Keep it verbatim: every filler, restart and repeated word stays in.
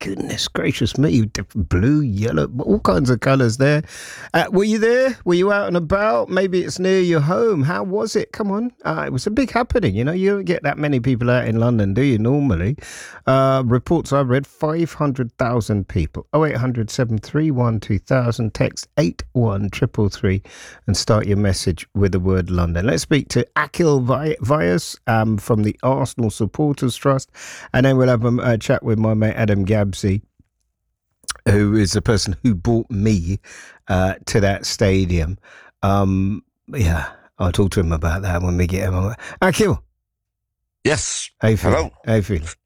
goodness gracious me, blue, yellow, all kinds of colours there. Uh, were you there? Were you out and about? Maybe it's near your home. How was it? Come on. Uh, it was a big happening. You know, you don't get that many people out in London, do you, normally? Uh, reports I read, five hundred thousand people. oh eight hundred, seven three one, two thousand. Text eight one three three three and start your message with the word London. Let's speak to Akil Vyas um, from the Arsenal Supporters Trust. And then we'll have a, a chat with my mate Adam Gabsy, who is the person who brought me uh, to that stadium. Um, yeah, I'll talk to him about that when we get him on. Akil. Yes. How you feeling? Hello. How you feeling?